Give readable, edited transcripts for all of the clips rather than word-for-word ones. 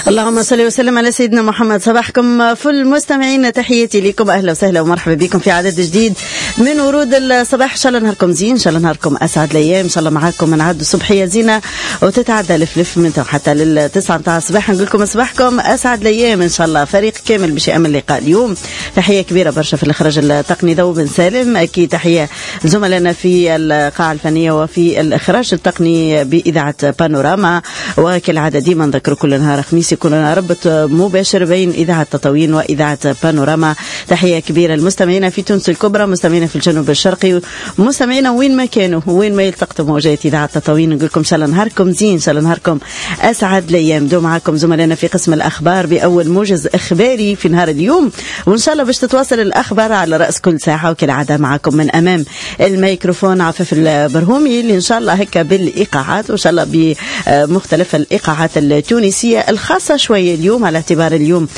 اللهم صل وسلم على سيدنا محمد. صباحكم فل مستمعين، تحياتي لكم، اهلا وسهلا ومرحبا بكم في عدد جديد من ورود الصباح. ان شاء الله نهاركم زين، ان شاء الله نهاركم اسعد الايام، ان شاء الله معاكم نعدوا صبحيه زينه وتتعدى لفلف من حتى لل9 نتاع الصباح. نقول لكم صباحكم اسعد الايام ان شاء الله. فريق كامل باش يامن اللقاء اليوم. تحيه كبيره برشا في الاخراج التقني ذو بن سالم، اكيد تحيه زملائنا في القاعه الفنيه وفي الاخراج التقني باذاعه بانوراما. وكالعاده ديما نذكر كل نهار خميس يكون ربط مباشر بين إذاعة تطاوين وإذاعة بانوراما. تحية كبيرة للمستمعين في تونس الكبرى، مستمعين في الجنوب الشرقي، مستمعين وين ما كانوا وين ما يلتقطوا موجات إذاعة تطاوين. نقول لكم إن شاء الله نهاركم زين، إن شاء الله نهاركم أسعد الأيام. دو معكم زملائنا في قسم الأخبار بأول موجز إخباري في نهار اليوم، وإن شاء الله باش تتواصل الأخبار على رأس كل ساعة. وكالعادة معكم من أمام الميكروفون عفاف البرهومي، اللي إن شاء الله هكا بالإيقاعات، وإن شاء الله بمختلف الإيقاعات التونسية الخاصة شوية اليوم، على اعتبار اليوم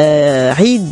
عيد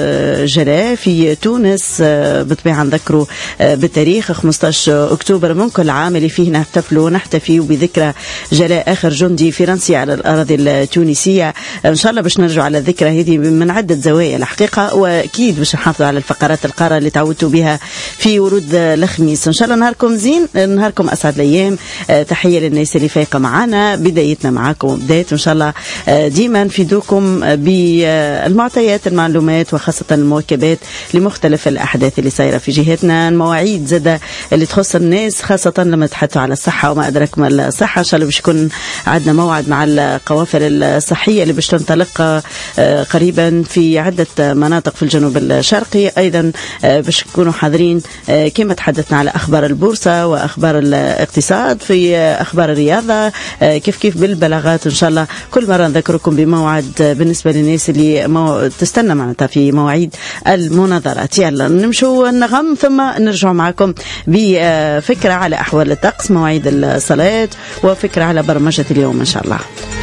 جلاء في تونس. بالطبيعة نذكروا بالتاريخ 15 أكتوبر من كل عام اللي فيه نحتفي بذكرى جلاء آخر جندي فرنسي على الأراضي التونسية. إن شاء الله باش نرجع على الذكرى هذه من عدة زوايا الحقيقة، وأكيد باش نحافظوا على الفقرات القارة اللي تعودتوا بها في ورود الخميس. إن شاء الله نهاركم زين، نهاركم أسعد الأيام. تحية للناس اللي فايقة معنا، بدايتنا معاكم بداية إن شاء الله ديما نفيدوكم بالمعطيات المعلومات وخاصة المواكبات لمختلف الأحداث اللي صايرة في جهتنا، المواعيد زادة اللي تخص الناس، خاصة لما تحدثوا على الصحة وما أدرك ما الصحة. إن شاء الله باش يكون عندنا موعد مع القوافل الصحية اللي باش تنطلق قريبا في عدة مناطق في الجنوب الشرقي. أيضا باش يكونوا حاضرين كما تحدثنا على أخبار البورصة وأخبار الاقتصاد، في أخبار الرياضة، كيف بالبلاغات. إن شاء الله كل مرة نذكركم بموعد بالنسبة للناس اللي تستنى معناتها في مواعيد المناظرات. يلا نمشوا النغم ثم نرجع معكم بفكرة على أحوال الطقس، مواعيد الصلاة، وفكرة على برمجة اليوم إن شاء الله.